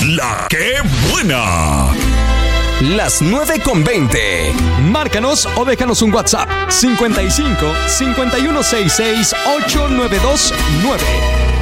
La que buena. Las 9:20. Márcanos o déjanos un WhatsApp 55 5166 8929.